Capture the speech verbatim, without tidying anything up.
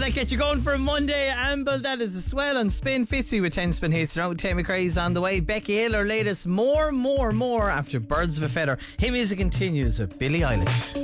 that gets you going for a Monday. Amble, that is a swell on Spin. Fitzy with ten spin hits. Now Tammy McRae's on the way. Becky Hill, her latest More, More, More after Birds of a Feather. Hit music continues with Billie Eilish.